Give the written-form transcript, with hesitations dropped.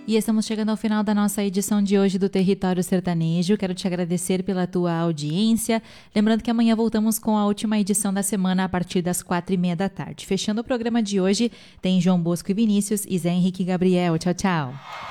E estamos chegando ao final da nossa edição de hoje do Território Sertanejo. Quero te agradecer pela tua audiência. Lembrando que amanhã voltamos com a última edição da semana a partir das 4:30 da tarde. Fechando o programa de hoje, tem João Bosco e Vinícius e Zé Henrique e Gabriel. Tchau, tchau.